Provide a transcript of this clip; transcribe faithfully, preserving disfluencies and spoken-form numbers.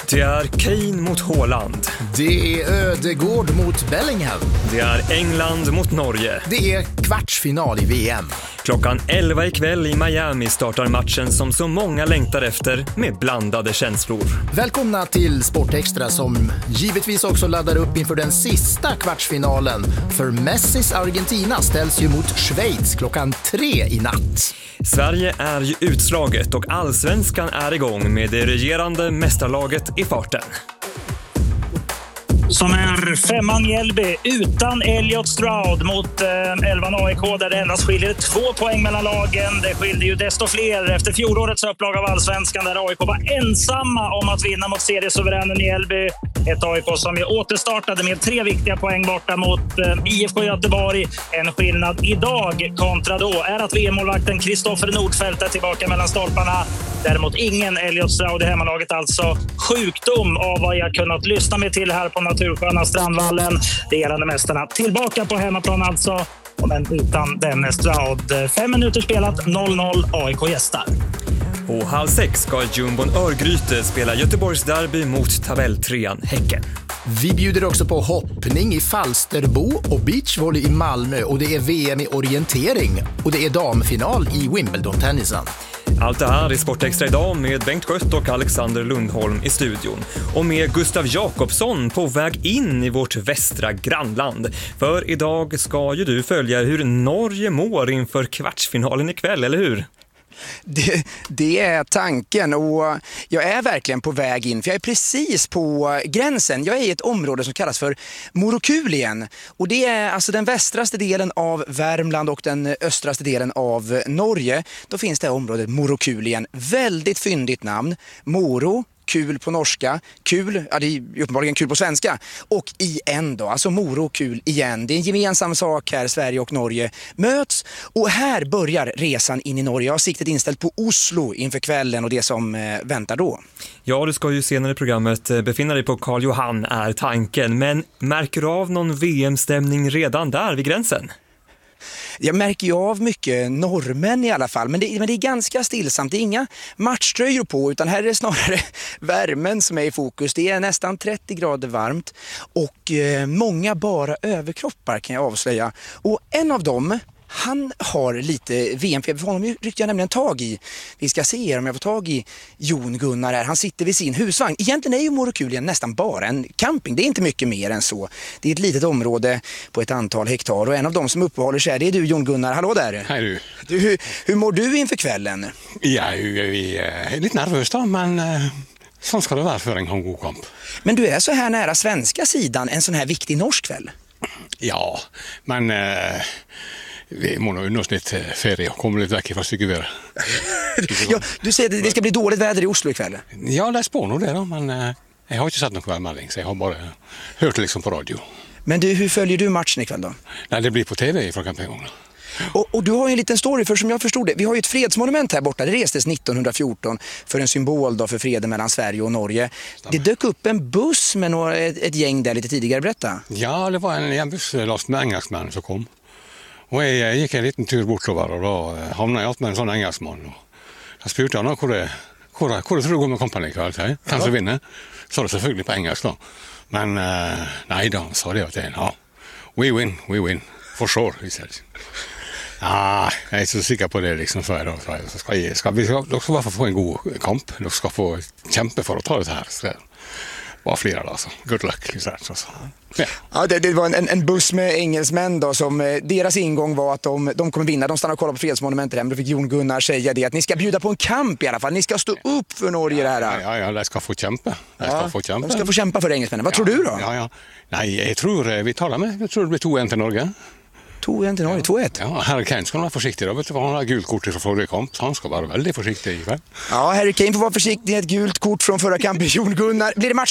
Det är Kane mot Haaland. Det är Ödegård mot Bellingham. Det är England mot Norge. Det är kvartsfinal i V M. Klockan elva ikväll i Miami startar matchen som så många längtar efter med blandade känslor. Välkomna till Sportextra som givetvis också laddar upp inför den sista kvartsfinalen. För Messis Argentina ställs ju mot Schweiz klockan tre i natt. Sverige är ju utslaget och allsvenskan är igång med det regerande mästarlaget i farten. Som är femman Mjällby utan Elliot Stroud mot eh, elvan A I K där det endast skiljer två poäng mellan lagen. Det skiljer ju desto fler efter fjolårets upplag av allsvenskan där A I K var ensamma om att vinna mot seriesuveränen Mjällby. Ett A I K som ju återstartade med tre viktiga poäng borta mot eh, I F K Göteborg. En skillnad idag kontra då är att V M-målvakten Kristoffer Nordfeldt är tillbaka mellan stolparna. Däremot ingen Elliot Stroud i hemmalaget, alltså sjukdom av vad jag kunnat lyssna med till här på natursköna Strandvallen. Regerande mästarna tillbaka på hemmaplan alltså, men utan Dennis Stroud. Fem minuter spelat, noll noll, A I K gästar. Och halv sex ska Jumbon Örgryte spela Göteborgs derby mot tabelltrean Häcken. Vi bjuder också på hoppning i Falsterbo och beachvolley i Malmö, och det är V M i orientering och det är damfinal i Wimbledon-tennisen. Allt det här är Sportextra idag med Bengt Skött och Alexander Lundholm i studion. Och med Gustav Jakobsson på väg in i vårt västra grannland. För idag ska ju du följa hur Norge mår inför kvartsfinalen ikväll, eller hur? Det, det är tanken, och jag är verkligen på väg in, för jag är precis på gränsen. Jag är i ett område som kallas för Morokulien, och det är alltså den västraste delen av Värmland och den östraste delen av Norge. Då finns det här området Morokulien, väldigt fyndigt namn. Moro, kul på norska, kul, ja det är uppenbarligen kul på svenska, och igen då, alltså Moro, kul igen. Det är en gemensam sak här, Sverige och Norge möts, och här börjar resan in i Norge. Jag har siktet inställt på Oslo inför kvällen och det som eh, väntar då. Ja, du ska ju senare i programmet befinna dig på Karl Johan är tanken, men märker du av någon V M-stämning redan där vid gränsen? Jag märker ju av mycket norrmän i alla fall, men det, men det är ganska stillsamt. Det är inga matchtröjor på, utan här är det snarare värmen som är i fokus. Det är nästan trettio grader varmt och eh, många bara överkroppar kan jag avslöja. Och en av dem, han har lite V M-feber, för honom ryckte jag nämligen tag i. Vi ska se om jag får tag i Jon Gunnar här. Han sitter vid sin husvagn. Egentligen är ju Morokulien nästan bara en camping. Det är inte mycket mer än så. Det är ett litet område på ett antal hektar, och en av dem som uppehåller sig, det är du, Jon Gunnar. Hallå där. Hej du. du hur, hur mår du inför kvällen? Ja, jag är lite nervös då, men eh, sånt ska det vara för en god kamp. Men du är så här nära svenska sidan en sån här viktig norsk kväll. Ja, men... Eh, vi må nog unna oss lite ferie och kommer lite väck ifrån styggeväder. Ja, du säger att det ska bli dåligt väder i Oslo ikväll. Ja, det är spår nog det då, men eh, jag har inte sett någon kvällmelding, så jag har bara hört det liksom på radio. Men du, hur följer du matchen ikväll då? Nej, det blir på tv från campinggången. Och, och du har ju en liten story, för som jag förstod det, vi har ju ett fredsmonument här borta. Det restes nittonhundrafjorton för en symbol då för freden mellan Sverige och Norge. Det dök upp en buss med några, ett, ett gäng där lite tidigare, berätta. Ja, det var en, en buss last med engelsmän som kom. Och jag gick en liten tur bortover, och då hamnade jag med en sån engelsman. Och jag spurte honom, hur det, hur, hur tror du går med kompani ikväll? Kanske ja. vinner. Så det selvfølgelig på engelska då. Men uh, nej då, sa det åt en. Ja, we win, we win. For sure, he said. Ah, jag är så säker på det liksom, så då. Så ska, jag, ska vi ska, ska få en god kamp. De ska få kämpa för att ta det här. Så bara flera då, så good luck. Så, så, så. Ja. Ja, det, det var en, en buss med engelsmän då, som eh, deras ingång var att de, de kommer vinna. De stannar och kollar på fredsmonumentet. Då fick Jon Gunnar säga det, att ni ska bjuda på en kamp i alla fall. Ni ska stå upp för Norge, det här. Ja, ja, ja, de ska få kämpa. De ska, ja, få kämpa. De ska få kämpa för engelsmännen. Vad ja, tror du då? Ja, ja. Nej, jag tror vi talar med. Jag tror det blir två ett till Norge. två ett till Norge, två ett. Ja, Harry Kane ska vara försiktig då. Vet du vad, han har gult kort från förra kamp. Han ska vara väldigt försiktig ikväll. Ja, Harry Kane får vara försiktig. Ett gult kort från förra kampen. Jon Gunnar. Blir det match